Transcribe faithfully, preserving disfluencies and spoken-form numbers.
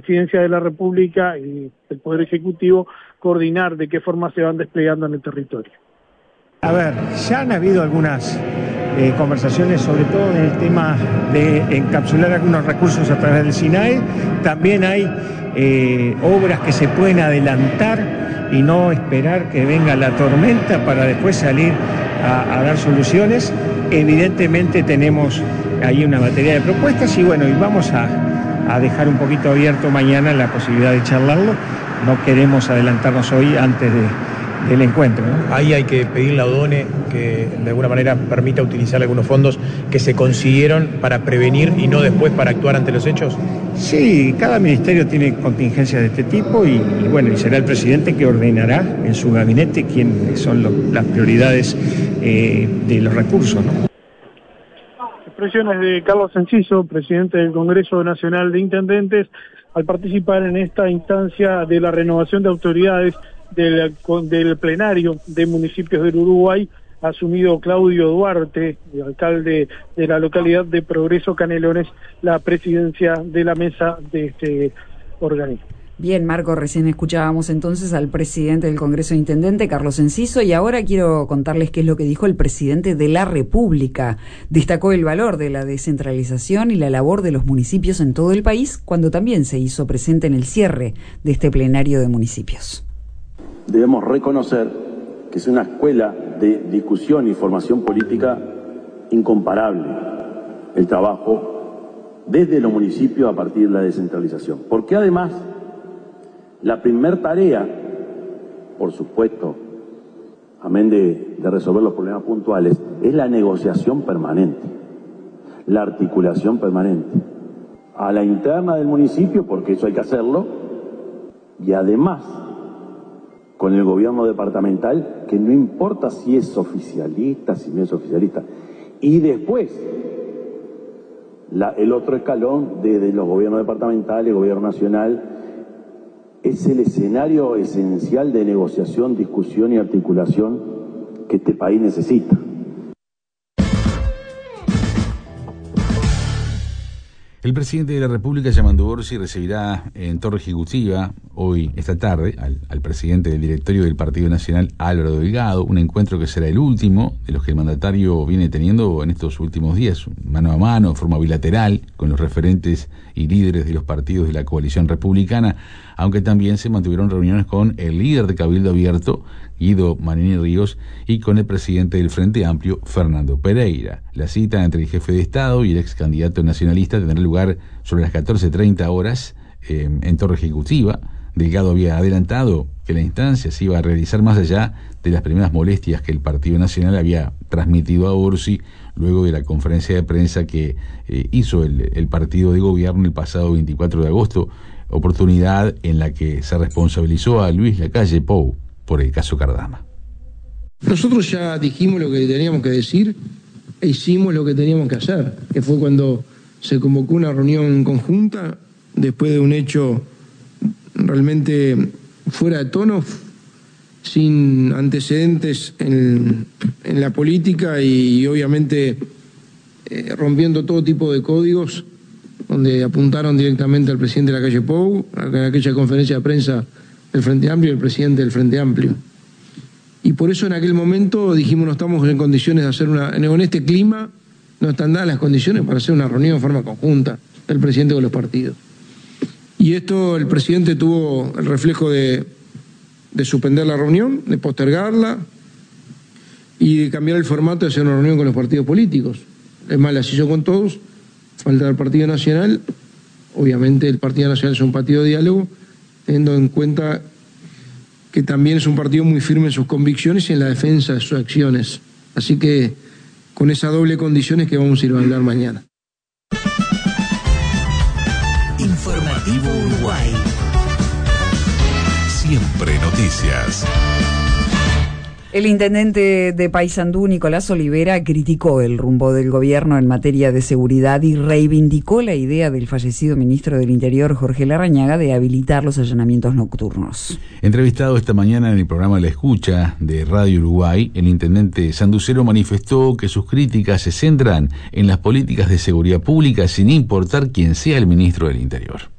Presidencia de la República y el Poder Ejecutivo coordinar de qué forma se van desplegando en el territorio. A ver, ya han habido algunas eh, conversaciones, sobre todo en el tema de encapsular algunos recursos a través del SINAE. También hay eh, obras que se pueden adelantar y no esperar que venga la tormenta para después salir a, a dar soluciones. Evidentemente tenemos ahí una batería de propuestas y bueno, y vamos a, a dejar un poquito abierto mañana la posibilidad de charlarlo. No queremos adelantarnos hoy antes de del encuentro, ¿no? Ahí hay que pedirle a Odone que de alguna manera permita utilizar algunos fondos que se consiguieron para prevenir y no después para actuar ante los hechos. Sí, cada ministerio tiene contingencias de este tipo y, y bueno, y será el presidente que ordenará en su gabinete quiénes son lo, las prioridades eh, de los recursos, ¿no? Expresiones de Carlos Enciso, presidente del Congreso Nacional de Intendentes, al participar en esta instancia de la renovación de autoridades Del, del plenario de municipios del Uruguay, ha asumido Claudio Duarte, el alcalde de la localidad de Progreso Canelones, la presidencia de la mesa de este organismo. Bien, Marco, recién escuchábamos entonces al presidente del Congreso de Intendente, Carlos Enciso, y ahora quiero contarles qué es lo que dijo el presidente de la República. Destacó el valor de la descentralización y la labor de los municipios en todo el país, cuando también se hizo presente en el cierre de este plenario de municipios. Debemos reconocer que es una escuela de discusión y formación política incomparable el trabajo desde los municipios a partir de la descentralización. Porque además, la primer tarea, por supuesto, amén de, de resolver los problemas puntuales, es la negociación permanente, la articulación permanente, a la interna del municipio, porque eso hay que hacerlo, y además con el gobierno departamental, que no importa si es oficialista, si no es oficialista. Y después, la, el otro escalón, desde los gobiernos departamentales, el gobierno nacional, es el escenario esencial de negociación, discusión y articulación que este país necesita. El presidente de la República, Yamandu Orsi, recibirá en Torre Ejecutiva hoy, esta tarde, al, al presidente del directorio del Partido Nacional, Álvaro Delgado, un encuentro que será el último de los que el mandatario viene teniendo en estos últimos días, mano a mano, de forma bilateral, con los referentes y líderes de los partidos de la coalición republicana, aunque también se mantuvieron reuniones con el líder de Cabildo Abierto, Guido Manini Ríos, y con el presidente del Frente Amplio, Fernando Pereira. La cita entre el jefe de Estado y el ex candidato nacionalista tendrá lugar sobre las catorce treinta horas eh, en Torre Ejecutiva. Delgado había adelantado que la instancia se iba a realizar más allá de las primeras molestias que el Partido Nacional había transmitido a Orsi luego de la conferencia de prensa que eh, hizo el, el partido de gobierno el pasado veinticuatro de agosto, oportunidad en la que se responsabilizó a Luis Lacalle Pou por el caso Cardama. Nosotros ya dijimos lo que teníamos que decir e hicimos lo que teníamos que hacer, que fue cuando se convocó una reunión conjunta después de un hecho realmente fuera de tono, sin antecedentes en, en la política y, y obviamente eh, rompiendo todo tipo de códigos, donde apuntaron directamente al presidente de la calle Pou, en aquella conferencia de prensa del Frente Amplio y el presidente del Frente Amplio. Y por eso en aquel momento dijimos no estamos en condiciones de hacer una... En este clima no están dadas las condiciones para hacer una reunión en forma conjunta del presidente con los partidos. Y esto el presidente tuvo el reflejo de, de suspender la reunión, de postergarla y de cambiar el formato de hacer una reunión con los partidos políticos. Es más, las hizo con todos, falta el Partido Nacional. Obviamente el Partido Nacional es un partido de diálogo, teniendo en cuenta que también es un partido muy firme en sus convicciones y en la defensa de sus acciones. Así que con esa doble condición es que vamos a ir a hablar mañana. Informativo Uruguay. Siempre noticias. El intendente de Paysandú, Nicolás Olivera, criticó el rumbo del gobierno en materia de seguridad y reivindicó la idea del fallecido ministro del Interior, Jorge Larrañaga, de habilitar los allanamientos nocturnos. Entrevistado esta mañana en el programa La Escucha de Radio Uruguay, el intendente sanducero manifestó que sus críticas se centran en las políticas de seguridad pública sin importar quién sea el ministro del Interior.